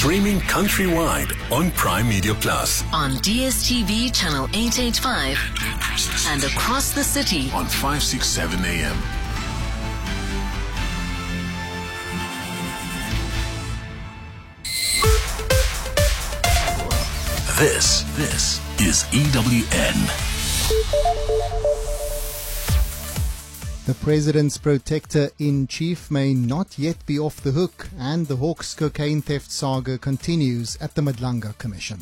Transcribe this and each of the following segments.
Streaming countrywide on Prime Media Plus. On DSTV channel 885 and across the city on 567 AM. This is EWN. The President's Protector-in-Chief may not yet be off the hook, and the Hawks cocaine theft saga continues at the Madlanga Commission.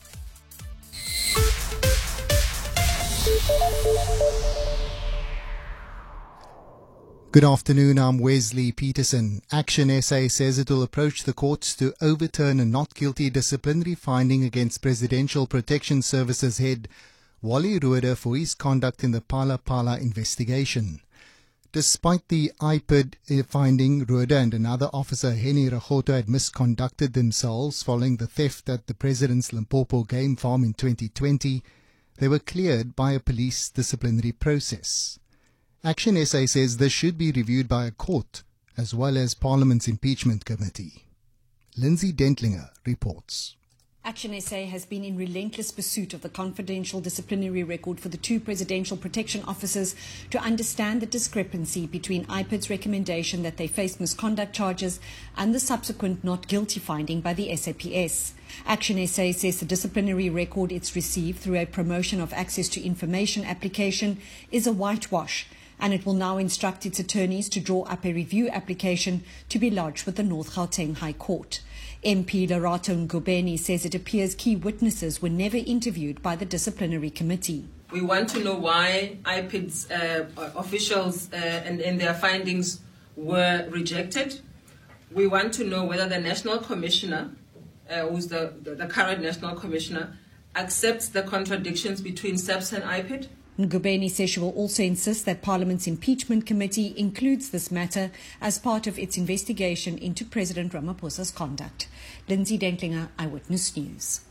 Good afternoon, I'm Wesley Peterson. Action SA says it will approach the courts to overturn a not guilty disciplinary finding against Presidential Protection Services head Wally Roeder for his conduct in the Phala Phala investigation. Despite the IPID finding, Roeder and another officer, Henny Ragoto, had misconducted themselves following the theft at the President's Limpopo game farm in 2020, they were cleared by a police disciplinary process. Action SA says this should be reviewed by a court as well as Parliament's impeachment committee. Lindsay Dentlinger reports. Action SA has been in relentless pursuit of the confidential disciplinary record for the two presidential protection officers to understand the discrepancy between IPID's recommendation that they face misconduct charges and the subsequent not guilty finding by the SAPS. Action SA says the disciplinary record it's received through a promotion of access to information application is a whitewash, and it will now instruct its attorneys to draw up a review application to be lodged with the North Gauteng High Court. MP Lerato Ngubeni says it appears key witnesses were never interviewed by the disciplinary committee. We want to know why IPID's officials and their findings were rejected. We want to know whether the National Commissioner, who's the current National Commissioner, accepts the contradictions between SAPS and IPID. Ngubeni says she will also insist that Parliament's impeachment committee includes this matter as part of its investigation into President Ramaphosa's conduct. Lindsay Dentlinger, Eyewitness News.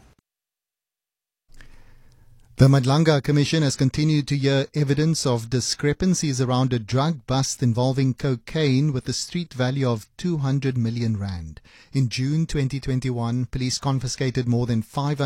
The Madlanga Commission has continued to hear evidence of discrepancies around a drug bust involving cocaine with a street value of 200 million rand. In June 2021, police confiscated more than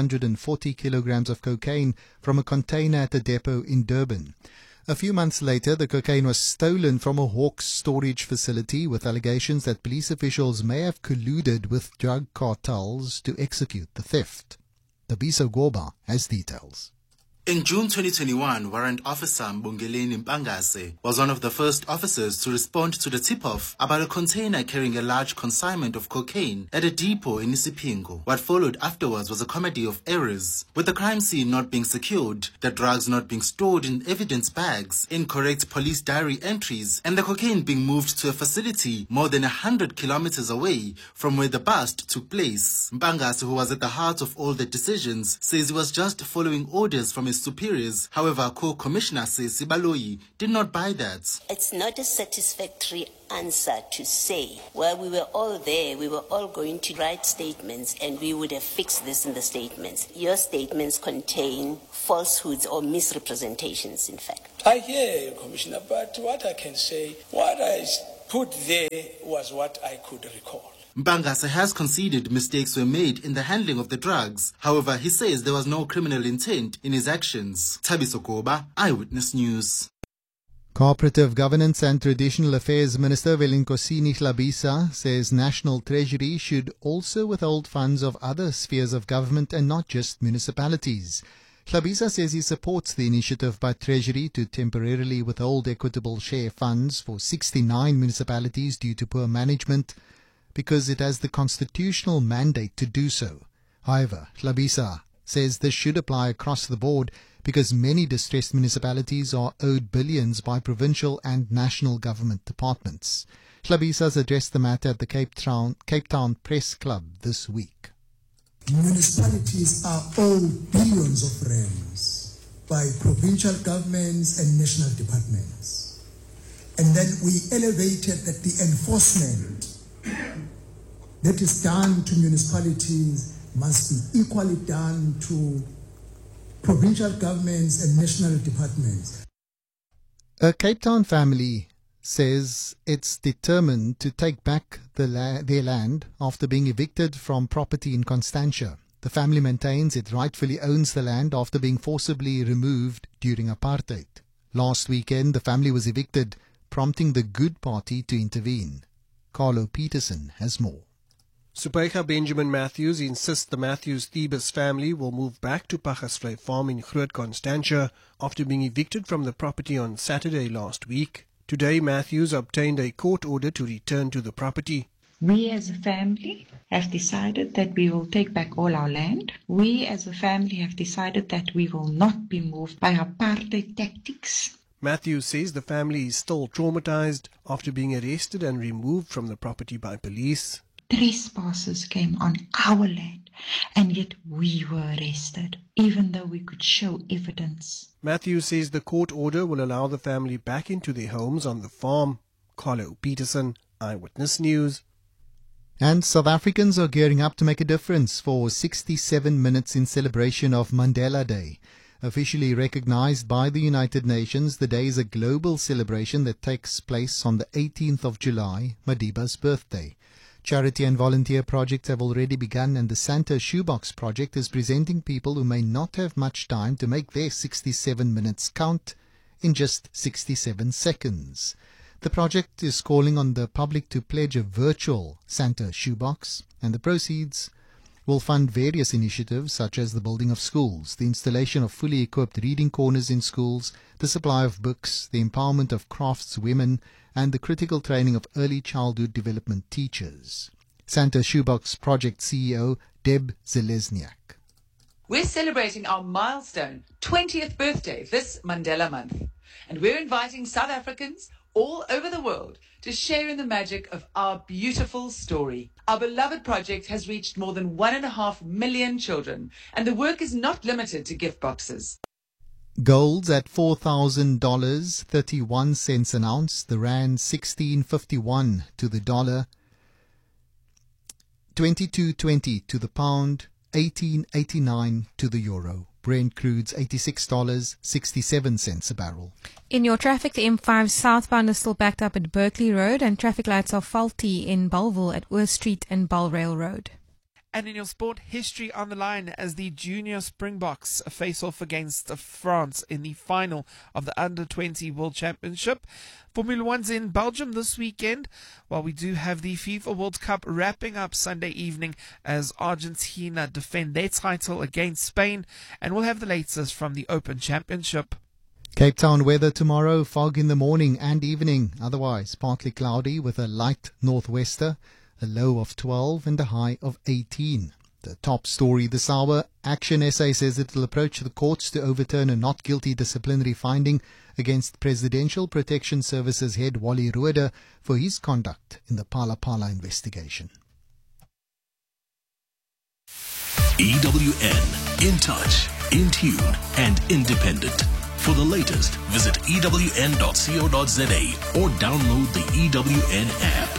540 kilograms of cocaine from a container at a depot in Durban. A few months later, the cocaine was stolen from a Hawks storage facility with allegations that police officials may have colluded with drug cartels to execute the theft. Tabiso Goba has details. In June 2021, Warrant Officer Mbongeleni Mpangase was one of the first officers to respond to the tip-off about a container carrying a large consignment of cocaine at a depot in Isipingo. What followed afterwards was a comedy of errors, with the crime scene not being secured, the drugs not being stored in evidence bags, incorrect police diary entries, and the cocaine being moved to a facility more than 100 kilometers away from where the bust took place. Mpangase, who was at the heart of all the decisions, says he was just following orders from his superiors. However, Co-Commissioner says Sibaloyi did not buy that. It's not a satisfactory answer to say, well, we were all there, we were all going to write statements and we would have fixed this in the statements. Your statements contain falsehoods or misrepresentations, in fact. I hear you, Commissioner, but what I can say, what I put there was what I could recall. Mpangase has conceded mistakes were made in the handling of the drugs. However, he says there was no criminal intent in his actions. Tabiso Goba, Eyewitness News. Cooperative Governance and Traditional Affairs Minister Velinkosini Hlabisa says National Treasury should also withhold funds of other spheres of government and not just municipalities. Hlabisa says he supports the initiative by Treasury to temporarily withhold equitable share funds for 69 municipalities due to poor management, because it has the constitutional mandate to do so. However, Hlabisa says this should apply across the board because many distressed municipalities are owed billions by provincial and national government departments. Hlabisa has addressed the matter at the Cape Town Press Club this week. Municipalities are owed billions of rands by provincial governments and national departments. And then we elevated that the enforcement that is done to municipalities must be equally done to provincial governments and national departments. A Cape Town family says it's determined to take back their land after being evicted from property in Constantia. The family maintains it rightfully owns the land after being forcibly removed during apartheid. Last weekend, the family was evicted, prompting the Good Party to intervene. Carlo Peterson has more. Supaika Benjamin Matthews insists the Matthews-Thebus family will move back to Pachasvlei Farm in Groot Constantia after being evicted from the property on Saturday last week. Today, Matthews obtained a court order to return to the property. We as a family have decided that we will take back all our land. We as a family have decided that we will not be moved by apartheid tactics. Matthews says the family is still traumatized after being arrested and removed from the property by police. Trespassers came on our land, and yet we were arrested, even though we could show evidence. Matthews says the court order will allow the family back into their homes on the farm. Carlo Peterson, Eyewitness News. And South Africans are gearing up to make a difference for 67 minutes in celebration of Mandela Day. Officially recognized by the United Nations, the day is a global celebration that takes place on the 18th of July, Madiba's birthday. Charity and volunteer projects have already begun, and the Santa Shoebox project is presenting people who may not have much time to make their 67 minutes count in just 67 seconds. The project is calling on the public to pledge a virtual Santa Shoebox, and the proceeds will fund various initiatives such as the building of schools, the installation of fully equipped reading corners in schools, the supply of books, the empowerment of craftswomen, and the critical training of early childhood development teachers. Santa Shoebox Project CEO Deb Zelezniak. We're celebrating our milestone 20th birthday this Mandela month, and we're inviting South Africans all over the world to share in the magic of our beautiful story. Our beloved project has reached more than 1.5 million children, and the work is not limited to gift boxes. Gold's at $4,000, 31 cents an ounce. The rand 16.51 to the dollar, 22.20 to the pound, 18.89 to the euro. Brent crude's $86.67 a barrel. In your traffic, the M5 southbound is still backed up at Berkeley Road, and traffic lights are faulty in Bellville at Oor Street and Balrail Road. And in your sport, history on the line as the Junior Springboks face off against France in the final of the Under-20 World Championship. Formula One's in Belgium this weekend, while we do have the FIFA World Cup wrapping up Sunday evening as Argentina defend their title against Spain, and we'll have the latest from the Open Championship. Cape Town weather tomorrow, fog in the morning and evening, otherwise partly cloudy with a light northwester. A low of 12 and a high of 18. The top story this hour, Action SA says it will approach the courts to overturn a not guilty disciplinary finding against Presidential Protection Services head Wally Roeder for his conduct in the Phala Phala investigation. EWN, in touch, in tune and independent. For the latest, visit ewn.co.za or download the EWN app.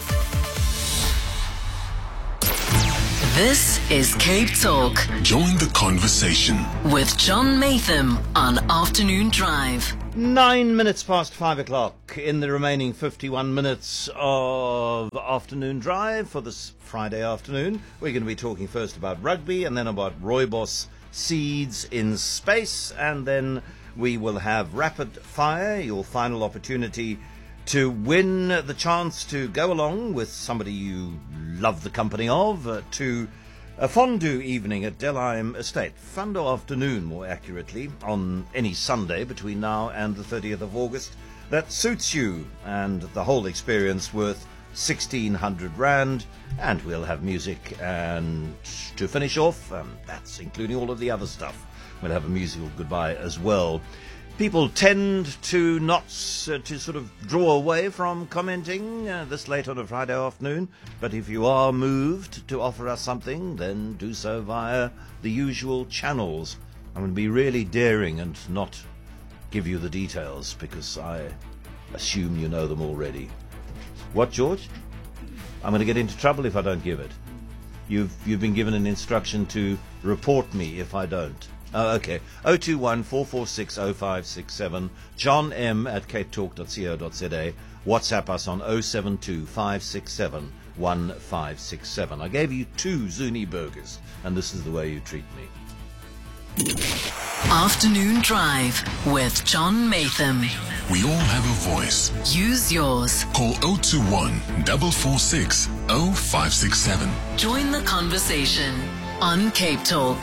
This is Cape Talk. Join the conversation with John Matham on Afternoon Drive. 9 minutes past 5 o'clock in the remaining 51 minutes of Afternoon Drive for this Friday afternoon. We're going to be talking first about rugby and then about Rooibos seeds in space, and then we will have rapid fire, your final opportunity to win the chance to go along with somebody you love the company of to a fondue evening at Delheim Estate. Fondue afternoon, more accurately, on any Sunday between now and the 30th of August. That suits you, and the whole experience worth 1,600 Rand, and we'll have music and to finish off, that's including all of the other stuff. We'll have a musical goodbye as well. People tend to not to sort of draw away from commenting this late on a Friday afternoon, but if you are moved to offer us something, then do so via the usual channels. I'm going to be really daring and not give you the details because I assume you know them already. What, George? I'm going to get into trouble if I don't give it. You've been given an instruction to report me if I don't. Oh, okay. 021-446-0567. John M at capetalk.co.za. WhatsApp us on 072-567 1567. I gave you 2 Zuni burgers, and this is the way you treat me. Afternoon Drive with John Matham. We all have a voice. Use yours. Call 021 446 0567. Join the conversation on Cape Talk.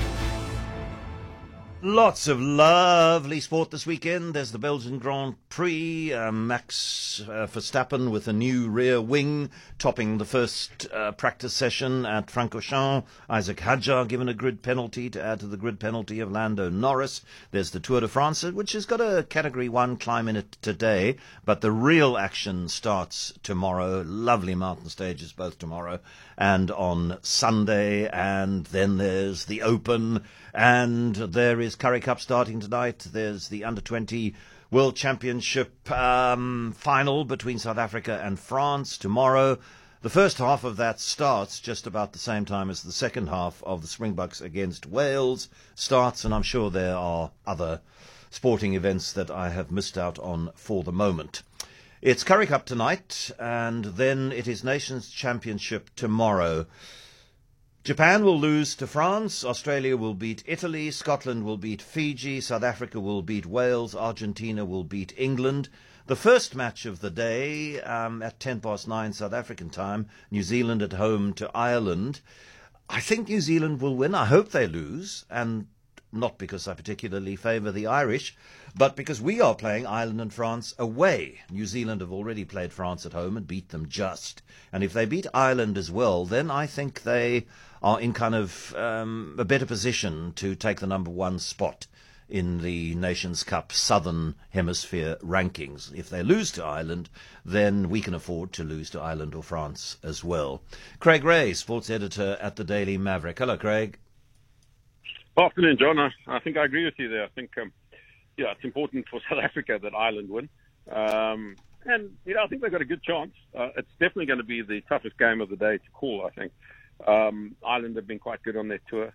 Lots of lovely sport this weekend. There's the Belgian Grand Prix. Max Verstappen with a new rear wing, topping the first practice session at Francorchamps. Isaac Hadjar given a grid penalty to add to the grid penalty of Lando Norris. There's the Tour de France, which has got a Category 1 climb in it today, but the real action starts tomorrow. Lovely mountain stages both tomorrow and on Sunday. And then there's the Open, and there is Currie Cup starting tonight. There's the Under-20 World Championship final between South Africa and France tomorrow. The first half of that starts just about the same time as the second half of the Springboks against Wales starts, and I'm sure there are other sporting events that I have missed out on for the moment. It's Currie Cup tonight, and then it is Nations Championship tomorrow. Japan will lose to France, Australia will beat Italy, Scotland will beat Fiji, South Africa will beat Wales, Argentina will beat England. The first match of the day at 9:10 South African time, New Zealand at home to Ireland. I think New Zealand will win. I hope they lose, and not because I particularly favour the Irish, but because we are playing Ireland and France away. New Zealand have already played France at home and beat them just. And if they beat Ireland as well, then I think they are in kind of a better position to take the number 1 spot in the Nations Cup Southern Hemisphere rankings. If they lose to Ireland, then we can afford to lose to Ireland or France as well. Craig Ray, sports editor at the Daily Maverick. Hello, Craig. Afternoon, John. I think I agree with you there. I think, it's important for South Africa that Ireland win. And, I think they've got a good chance. It's definitely going to be the toughest game of the day to call, I think. Ireland have been quite good on their tour.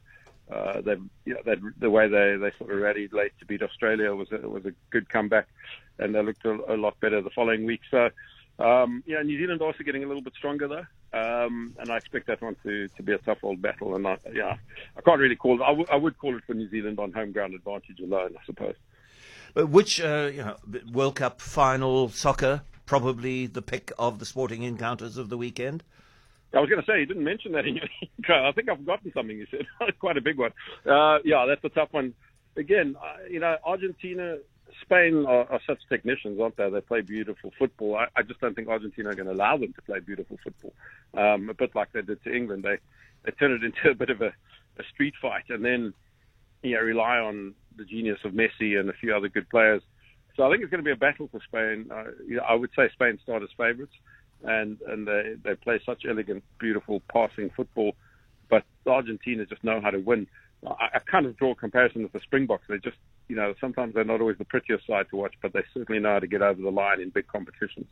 The way they sort of rallied late to beat Australia was a good comeback, and they looked a lot better the following week. So, New Zealand also getting a little bit stronger though, and I expect that one to be a tough old battle. And I can't really call it. I would call it for New Zealand on home ground advantage alone, I suppose. But which World Cup final soccer probably the pick of the sporting encounters of the weekend? I was going to say, you didn't mention that in your intro. I think I've forgotten something you said. Quite a big one. That's a tough one. Again, Argentina, Spain are such technicians, aren't they? They play beautiful football. I just don't think Argentina are going to allow them to play beautiful football. A bit like they did to England. They turn it into a bit of a street fight and then rely on the genius of Messi and a few other good players. So I think it's going to be a battle for Spain. I would say Spain start as favourites. And they play such elegant, beautiful passing football, but Argentina just know how to win. I kind of draw a comparison with the Springboks. They just, sometimes they're not always the prettiest side to watch, but they certainly know how to get over the line in big competitions.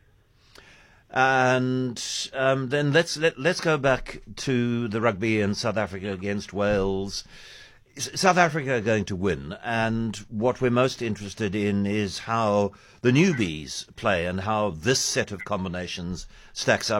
And then let's go back to the rugby and South Africa against Wales. South Africa are going to win, and what we're most interested in is how the newbies play and how this set of combinations stacks up